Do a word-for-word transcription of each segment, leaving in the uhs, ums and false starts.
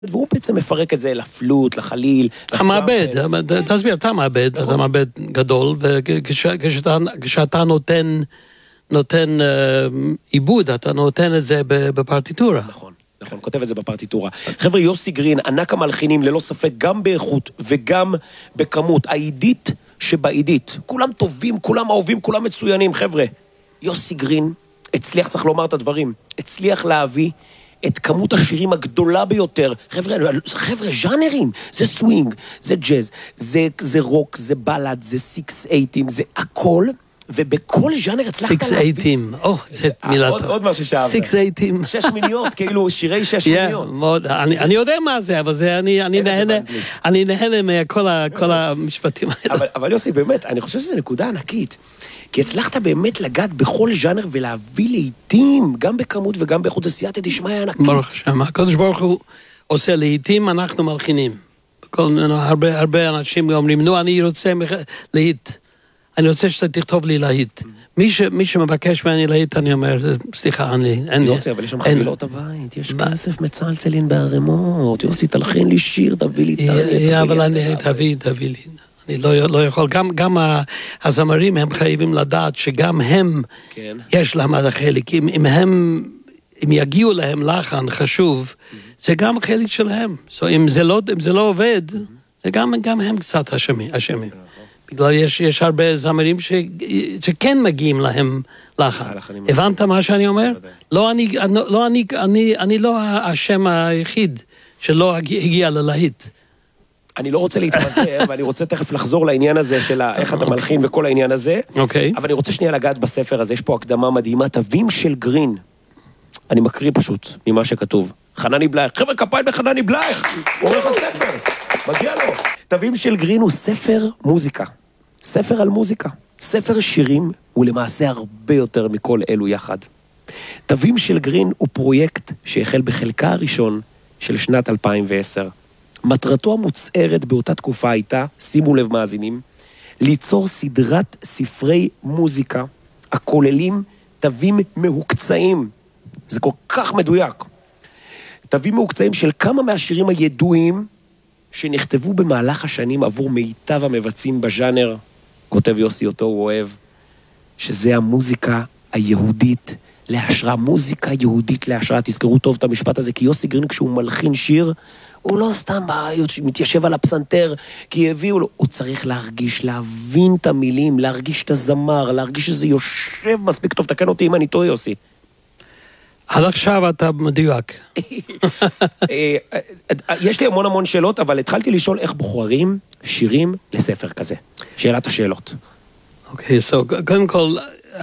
והוא בעצם מפרק את זה לפלוט, לחליל. אתה מעבד, תסביר, אתה מעבד, אתה מעבד גדול, וכשאתה נותן, נותן עיבוד, אתה נותן את זה בפרטיטורה. נכון, נכון, כותב את זה בפרטיטורה. חבר'ה, יוסי גרין, ענק המלחינים, ללא ספק, גם באיכות וגם בכמות. העידית שבעידית, כולם טובים, כולם אהובים, כולם מצוינים, חבר'ה. יוסי גרין הצליח, צריך לומר את הדברים, הצליח להביא את כמות השירים הגדולה ביותר. חבר'ה, חבר'ה, ז'אנרים, זה סווינג, זה ג'אז, זה, זה רוק, זה בלד, זה סיקס אייטים, זה הכל, ובכל ז'אנר הצלחת להביא... סיקס אייטים, או, זה מילה טוב. עוד משהו שאהבת. סיקס אייטים. שש מיניות, כאילו, שירי שש מיניות. אני יודע מה זה, אבל זה, אני נהנה, אני נהנה מכל המשפטים האלה. אבל יוסי, באמת, אני חושב שזו נקודה ענקית. כי הצלחת באמת לגעת בכל ז'אנר ולהביא לעיתים, גם בכמות וגם באיכות, זה סייעתא דשמיא ענקית. ברוך השם, הקדוש ברוך הוא עושה לעיתים, אנחנו מלחינים. הרבה, הרבה אנשים אומרים, נו, אני רוצה להיט. אני רוצה שתכתוב לי להיט. מי ש, מי שמבקש ממני להיט, אני אומר, סליחה, אני... יוסי, אבל יש שם חבילות הבית, יש כסף מצלצלין בערימות, יוסי, תלחין לי שיר, תביא לי טניה, אבל אני, תביא, תביא לי. אני לא, לא יכול, גם, גם הזמרים הם חייבים לדעת שגם הם, כן. יש להם עד החלק. אם, אם הם, אם יגיעו להם לחן חשוב, זה גם החלק שלהם. So, אם זה לא, אם זה לא עובד, זה גם, גם הם קצת אשמים, אשמים. בגלל יש, יש הרבה זמרים ש, שכן מגיעים להם לחן. הבנת מה שאני אומר? לא, אני, לא, אני, אני, אני לא השם היחיד שלא הגיע ללהיט. אני לא רוצה להתמזר, ואני רוצה תכף לחזור לעניין הזה של איך אתה מלחין וכל העניין הזה. אוקיי. אבל אני רוצה שנייה לגעת בספר הזה, יש פה הקדמה מדהימה, תווים של גרין. אני מקריא פשוט ממה שכתוב. חנני בלייך, חבר'ה כפיים לחנני בלייך, הוא עורך הספר, מגיע לו. תווים של גרין הוא ספר מוזיקה, ספר על מוזיקה, ספר שירים הוא למעשה הרבה יותר מכל אלו יחד. תווים של גרין הוא פרויקט שהחל בחלקה הראשון של שנת אלפיים ועשר. מטרתו המוצערת באותה תקופה הייתה, שימו לב מאזינים, ליצור סדרת ספרי מוזיקה הכוללים תווים מהוקצאים. זה כל כך מדויק. תווים מהוקצאים של כמה מהשירים הידועים שנכתבו במהלך השנים עבור מיטב המבצעים בז'אנר, כותב יוסי אותו הוא אוהב, שזה המוזיקה היהודית להשראה, מוזיקה יהודית להשראה. תזכרו טוב את המשפט הזה, כי יוסי גרין כשהוא מלחין שיר, הוא לא סתם מתיישב על הפסנתר, כי הביאו לו, הוא צריך להרגיש, להבין את המילים, להרגיש את הזמר, להרגיש שזה יושב מספיק טוב, תקן אותי אם אני טועה יוסי. עד עכשיו אתה מדויק. יש לי המון המון שאלות, אבל התחלתי לשאול איך בוחרים שירים לספר כזה. שאלת השאלות. אוקיי, אז קודם כל,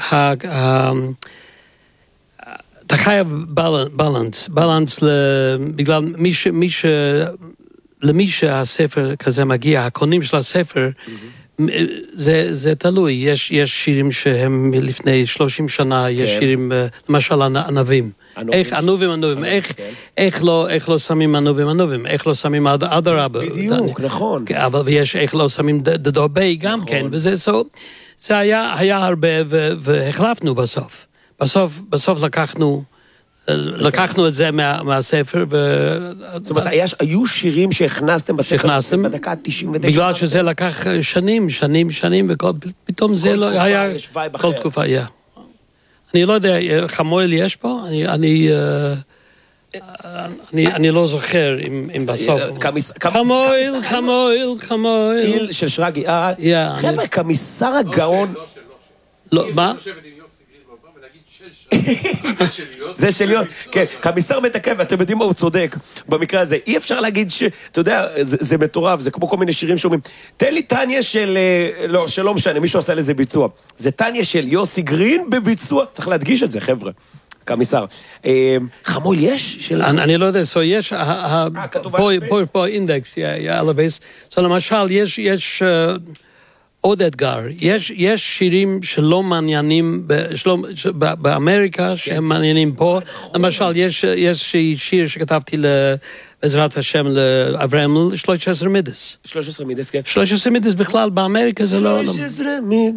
אתה חייב בלנס, בלנס בגלל מי ש... מי ש... למי שהספר כזה מגיע, הקונים של הספר, זה, זה תלוי. יש, יש שירים שהם לפני שלושים שנה, יש שירים, למשל, ענבים. איך, ענובים, ענובים. איך, איך לא, איך לא שמים ענובים, ענובים. איך לא שמים עד הרבה. בדיוק, נכון. אבל ויש איך לא שמים דדובי גם כן. וזה, זה היה, היה הרבה, והחלפנו בסוף. בסוף, בסוף לקחנו, לקחנו את זה מה, מהספר, ו... זאת אומרת, היו שירים שהכנסתם בספר בדקה תשעים ותשע. בגלל שזה לקח שנים, שנים, שנים, ופתאום זה לא היה... כל תקופה, היה. אני לא יודע, חמואל יש פה? אני, אני, אני, אני לא זוכר אם בסוף. חמואל, חמואל, חמואל. של שרגי. חבר'ה, כמיסר הגאון... לא, מה? זה של יוסי, כן, כמיסר מתקן, ואתם יודעים מה הוא צודק במקרה הזה, אי אפשר להגיד ש, אתה יודע, זה מטורף, זה כמו כל מיני שירים שאומרים, תן לי טניה של, לא, שלא משנה, מישהו עשה לזה ביצוע, זה טניה של יוסי גרין בביצוע, צריך להדגיש את זה, חבר'ה, כמיסר. חמול יש? אני לא יודע, יש, פה אינדקס, על הבייס, למשל, יש... עוד אתגר, יש, יש שירים שלא מעניינים, שלא, באמריקה שהם מעניינים פה, למשל, יש, יש שיר שכתבתי בעזרת השם לאברהם, שלוש עשרה מידס. שלוש עשרה מידס, כן. שלוש עשרה מידס בכלל באמריקה זה לא... שלוש עשרה מידס.